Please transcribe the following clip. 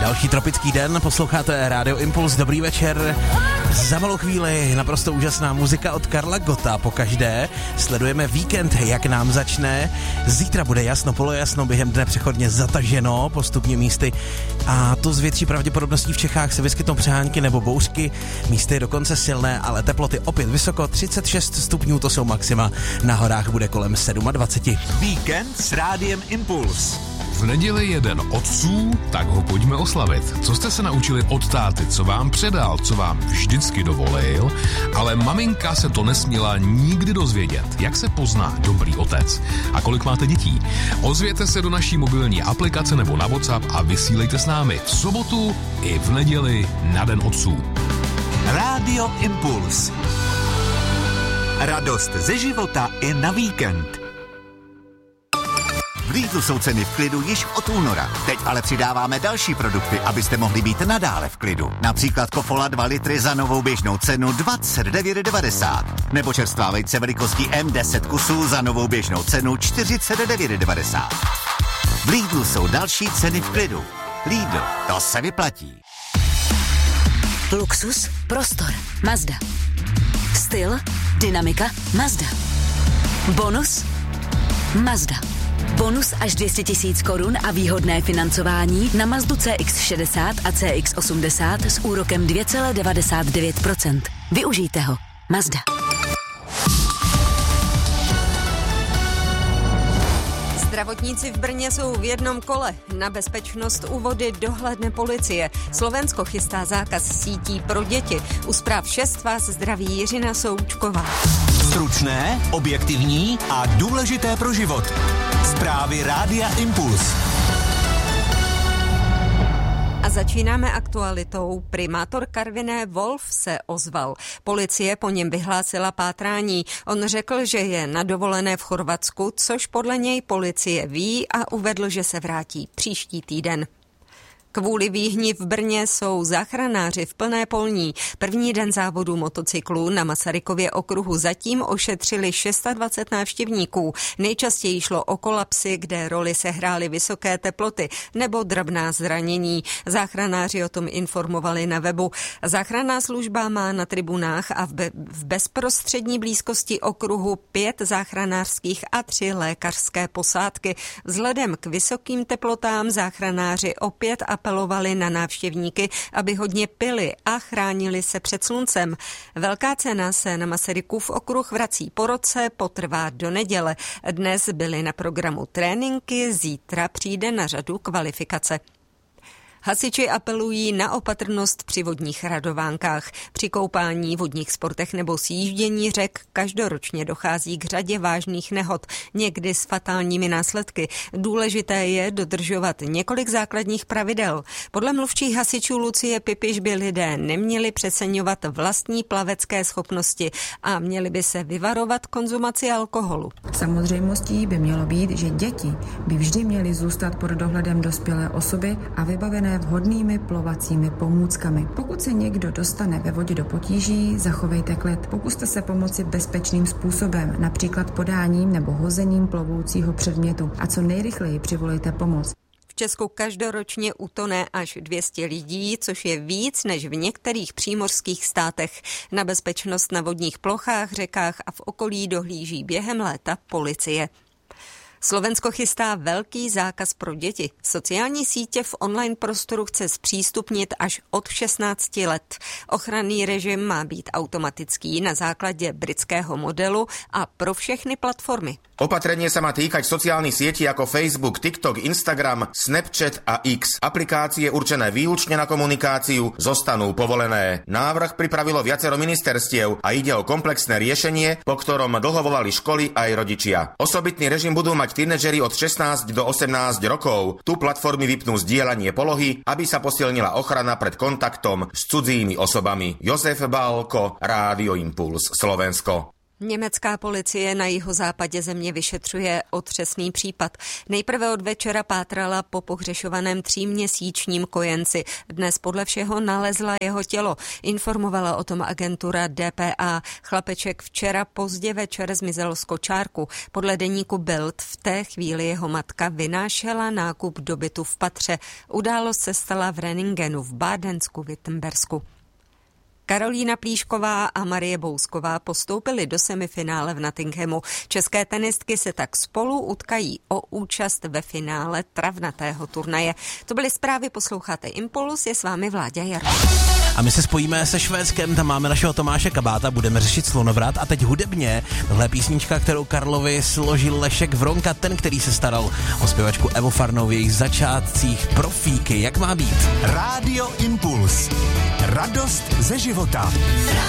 Další tropický den, posloucháte Rádio Impuls, dobrý večer. Za malou chvíli naprosto úžasná muzika od Karla Gotta pokaždé. Sledujeme víkend, jak nám začne. Zítra bude jasno, polojasno, během dne přechodně zataženo postupně místy. A to s větší pravděpodobností v Čechách se vyskytnou přehánky nebo bouřky. Místy je dokonce silné, ale teploty opět vysoko, 36 stupňů, to jsou maxima. Na horách bude kolem 27. Víkend s Rádiem Impuls. V neděli je den otců, tak ho pojďme oslavit. Co jste se naučili od táty, co vám předal, co vám vždycky dovolil, ale maminka se to nesměla nikdy dozvědět. Jak se pozná dobrý otec? A kolik máte dětí? Ozvěte se do naší mobilní aplikace nebo na WhatsApp a vysílejte s námi v sobotu i v neděli na den otců. Rádio Impuls. Radost ze života i na víkend. V Lidlu jsou ceny v klidu již od února. Teď ale přidáváme další produkty, abyste mohli být nadále v klidu. Například Kofola 2 litry za novou běžnou cenu 29,90. Nebo čerstvá vejce velikosti M10 kusů za novou běžnou cenu 49,90. V Lidlu jsou další ceny v klidu. Lidl, to se vyplatí. Luxus, prostor, Mazda. Styl, dynamika, Mazda. Bonus, Mazda. Bonus až 200 000 korun a výhodné financování na Mazdu CX-60 a CX-80 s úrokem 2,99%. Využijte ho. Mazda. Zdravotníci v Brně jsou v jednom kole. Na bezpečnost u vody dohlédne policie. Slovensko chystá zákaz sítí pro děti. U Zpráv 6 vás zdraví Jiřina Součková. Stručné, objektivní a důležité pro život. Zprávy Rádia Impuls. A začínáme aktualitou. Primátor Karviné Wolf se ozval. Policie po něm vyhlásila pátrání. On řekl, že je na dovolené v Chorvatsku, což podle něj policie ví, a uvedl, že se vrátí příští týden. Kvůli výhni v Brně jsou záchranáři v plné polní. První den závodu motocyklů na Masarykově okruhu zatím ošetřili 26 návštěvníků. Nejčastěji šlo o kolapsy, kde roli sehrály vysoké teploty nebo drobná zranění. Záchranáři o tom informovali na webu. Záchranná služba má na tribunách a v bezprostřední blízkosti okruhu 5 záchranářských a 3 lékařské posádky. Vzhledem k vysokým teplotám záchranáři opět apelovali na návštěvníky, aby hodně pili a chránili se před sluncem. Velká cena se na Masarykův okruh vrací po roce, potrvá do neděle. Dnes byly na programu tréninky, zítra přijde na řadu kvalifikace. Hasiči apelují na opatrnost při vodních radovánkách. Při koupání, vodních sportech nebo sjíždění řek každoročně dochází k řadě vážných nehod, někdy s fatálními následky. Důležité je dodržovat několik základních pravidel. Podle mluvčí hasičů Lucie Pipiš by lidé neměli přeceňovat vlastní plavecké schopnosti a měli by se vyvarovat konzumaci alkoholu. Samozřejmostí by mělo být, že děti by vždy měly zůstat pod dohledem dospělé osoby a vybavené vhodnými plovacími pomůckami. Pokud se někdo dostane ve vodě do potíží, zachovejte klid. Pokuste se pomoci bezpečným způsobem, například podáním nebo hozením plovoucího předmětu, a co nejrychleji přivolejte pomoc. V Česku každoročně utone až 200 lidí, což je víc než v některých přímořských státech. Na bezpečnost na vodních plochách, řekách a v okolí dohlíží během léta policie. Slovensko chystá velký zákaz pro děti. Sociální sítě v online prostoru chce zpřístupnit až od 16 let. Ochranný režim má být automatický na základě britského modelu a pro všechny platformy. Opatrenie sa má týkať sociálnych sietí ako Facebook, TikTok, Instagram, Snapchat a X. Aplikácie určené výlučne na komunikáciu zostanú povolené. Návrh pripravilo viacero ministerstiev a ide o komplexné riešenie, po ktorom dlho volali školy aj rodičia. Osobitný režim budú mať tínedžeri od 16 do 18 rokov. Tu platformy vypnú zdieľanie polohy, aby sa posilnila ochrana pred kontaktom s cudzími osobami. Jozef Bálko, Rádio Impuls, Slovensko. Německá policie na jihozápadě země vyšetřuje otřesný případ. Nejprve od večera pátrala po pohřešovaném 3měsíčním kojenci. Dnes podle všeho nalezla jeho tělo. Informovala o tom agentura DPA. Chlapeček včera pozdě večer zmizel z kočárku. Podle deníku Bild v té chvíli jeho matka vynášela nákup do bytu v patře. Událost se stala v Reningenu v Bádensku-Württembersku. Karolína Plíšková a Marie Bousková postoupily do semifinále v Nottinghamu. České tenistky se tak spolu utkají o účast ve finále travnatého turnaje. To byly zprávy, posloucháte Impuls, je s vámi Vláďa Jaro. A my se spojíme se Švédskem, tam máme našeho Tomáše Kabáta, budeme řešit slonovrat a teď hudebně. Tohle je písnička, kterou Karlovi složil Lešek Vronka, ten, který se staral o zpěvačku Evu Farnou v jejich začátcích. Profíky, jak má být? Rádio Impuls. Radost ze života.